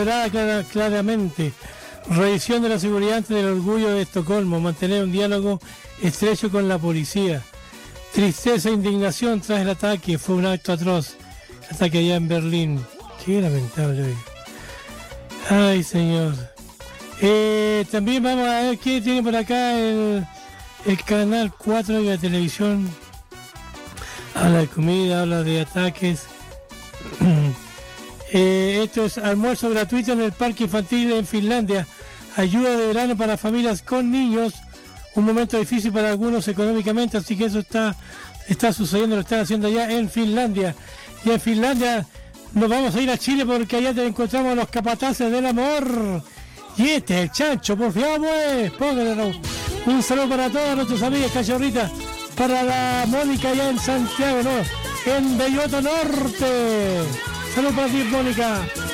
claramente. Revisión de la seguridad ante el orgullo de Estocolmo, mantener un diálogo estrecho con la policía. Tristeza e indignación tras el ataque, fue un acto atroz. Ataque allá en Berlín. Qué lamentable hoy. Ay, señor. También vamos a ver qué tiene por acá el canal 4 de la televisión. Habla de comida, habla de ataques. Esto es almuerzo gratuito en el parque infantil en Finlandia. Ayuda de verano para familias con niños. Un momento difícil para algunos económicamente, así que eso está sucediendo, lo están haciendo allá en Finlandia. Y en Finlandia nos vamos a ir a Chile porque allá te encontramos a los capataces del amor. Y este es el Chancho, por favor, pues, pónganlo. Un saludo para todos nuestros amigos cachorritas. Para la Mónica allá en Santiago, ¿no? En Belloto Norte. Saludos para ti, Mónica.